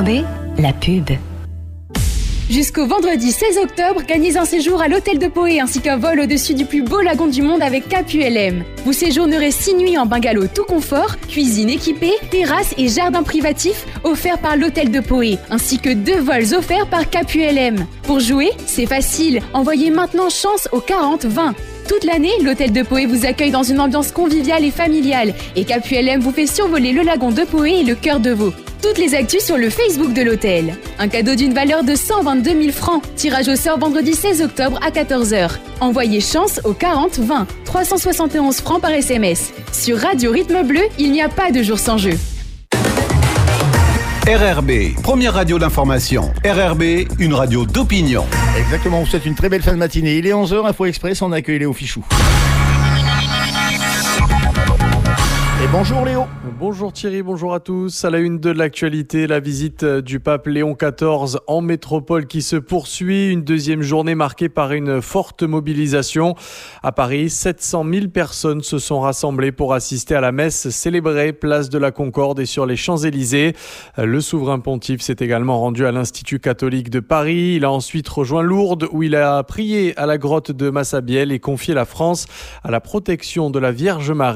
RRB, la pub. Jusqu'au vendredi 16 octobre, gagnez un séjour à l'hôtel de Poé ainsi qu'un vol au-dessus du plus beau lagon du monde avec CAP-ULM. Vous séjournerez 6 nuits en bungalow tout confort, cuisine équipée, terrasse et jardin privatif offerts par l'hôtel de Poé, ainsi que 2 vols offerts par CAP-ULM. Pour jouer, c'est facile, envoyez maintenant chance au 40-20. Toute l'année, l'hôtel de Poé vous accueille dans une ambiance conviviale et familiale et CAP-ULM vous fait survoler le lagon de Poé et le cœur de Veau. Toutes les actus sur le Facebook de l'hôtel. Un cadeau d'une valeur de 122 000 francs. Tirage au sort vendredi 16 octobre à 14h. Envoyez chance au 40-20. 371 francs par SMS. Sur Radio Rythme Bleu, il n'y a pas de jour sans jeu. RRB, première radio d'information. RRB, une radio d'opinion. Exactement, vous souhaite une très belle fin de matinée. Il est 11h, Info Express, on accueille Léo Fichou. Et bonjour Léo. Bonjour Thierry, bonjour à tous. À la une de l'actualité, la visite du pape Léon XIV en métropole qui se poursuit. Une deuxième journée marquée par une forte mobilisation. À Paris, 700 000 personnes se sont rassemblées pour assister à la messe célébrée place de la Concorde et sur les Champs-Élysées. Le souverain pontife s'est également rendu à l'Institut catholique de Paris. Il a ensuite rejoint Lourdes où il a prié à la grotte de Massabielle et confié la France à la protection de la Vierge Marie.